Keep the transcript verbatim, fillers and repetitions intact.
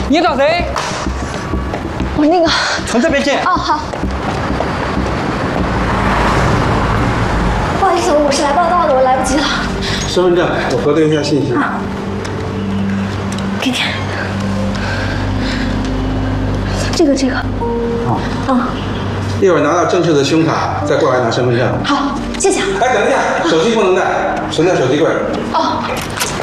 你找谁？ 我那个从这边进。 哦，好。不好意思，我是来报道的，我来不及了。 身份证，我核对一下信息。 啊，给你。这个，这个。 好。 嗯。 一会儿拿到正式的胸卡，再过来拿身份证。 好，谢谢。 哎，等一下，手机不能带，存在手机柜。 哦。